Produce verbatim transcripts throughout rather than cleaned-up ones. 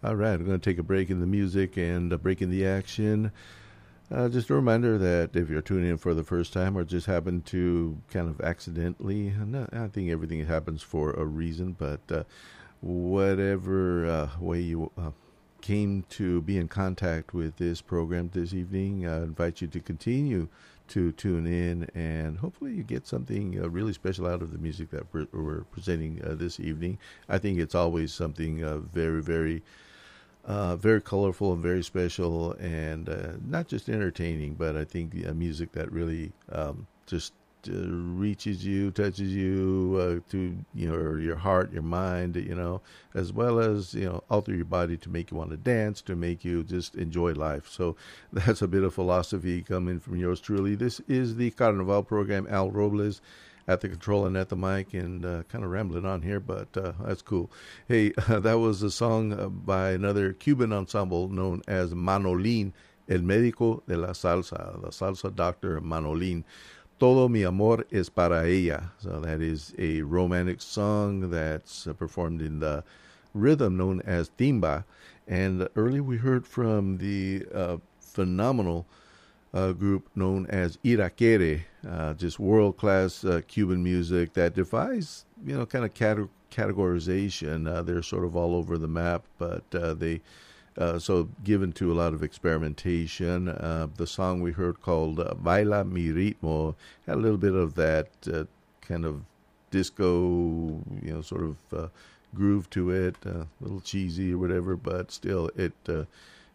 All right, we're going to take a break in the music and a break in the action. Uh, just a reminder that if you're tuning in for the first time or just happen to kind of accidentally, no, I think everything happens for a reason, but uh, whatever uh, way you uh, came to be in contact with this program this evening, I invite you to continue to tune in, and hopefully you get something uh, really special out of the music that we're, we're presenting uh, this evening. I think it's always something uh, very, very Uh, very colorful and very special, and uh, not just entertaining, but I think uh, music that really um, just uh, reaches you, touches you uh, to your your heart, your mind, you know, as well as, you know, alter your body to make you want to dance, to make you just enjoy life. So that's a bit of philosophy coming from yours truly. This is the Carnival program. Al Robles at the control and at the mic, and uh, kind of rambling on here, but uh, that's cool. Hey, uh, that was a song uh, by another Cuban ensemble known as Manolín, El Médico de la Salsa, the salsa doctor Manolín. Todo mi amor es para ella. So that is a romantic song that's uh, performed in the rhythm known as timba. And earlier we heard from the uh, phenomenal Uh, group known as Iraquere, uh, just world-class uh, Cuban music that defies, you know, kind of cate- categorization. Uh, they're sort of all over the map, but uh, they uh, so given to a lot of experimentation. Uh, the song we heard called uh, "Baila Mi Ritmo" had a little bit of that uh, kind of disco, you know, sort of uh, groove to it, uh, a little cheesy or whatever, but still it. Uh,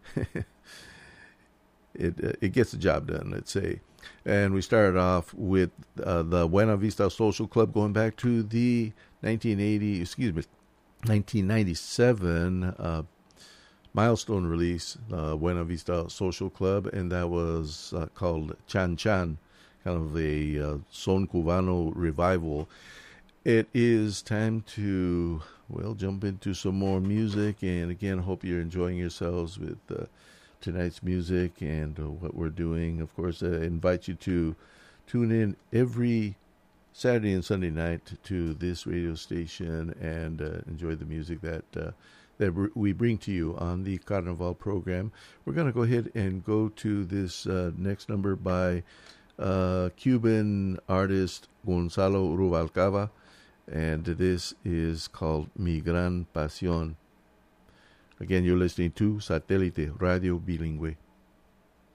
It uh, it gets the job done, let's say. And we started off with uh, the Buena Vista Social Club, going back to the nineteen eighty, excuse me, nineteen ninety-seven uh, milestone release, uh, Buena Vista Social Club, and that was uh, called Chan Chan, kind of a uh, son cubano revival. It is time to, well, jump into some more music, and again, hope you're enjoying yourselves with uh, tonight's music and uh, what we're doing. Of course, I invite you to tune in every Saturday and Sunday night to this radio station and uh, enjoy the music that uh, that we bring to you on the Carnival program. We're going to go ahead and go to this uh, next number by uh, Cuban artist Gonzalo Rubalcaba, and this is called Mi Gran Pasión. Again, you're listening to Satélite Radio Bilingüe.